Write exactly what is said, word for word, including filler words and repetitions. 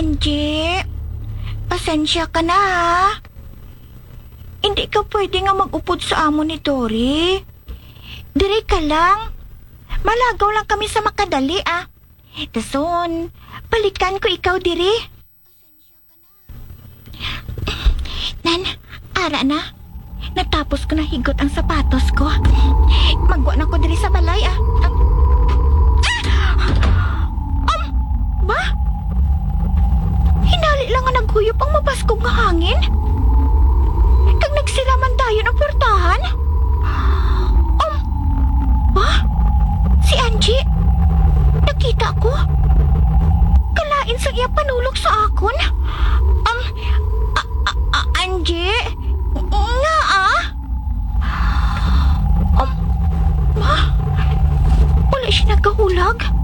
Angie, pasensya ka na ha. Hindi ka pwede nga mag-upod sa amo ni Dory. Diri ka lang. Malagaw lang kami sa makadali ah. Dason, balikan ko ikaw diri. Nan, ara na. Natapos ko na higot ang sapatos ko. Magwa na ko diri sa balay ah. Um, um, ba? Hinali lang nga naghuyop ang mabaskog nga hangin. Kag nagsiraman tayo ng portahan. Um, ba? Si Angie? Nakita ko. Kalain sa iya panulog sa akon. Um, a- a- a- Angie? Nga ah? Um, ma? Wala siya nagkahulag?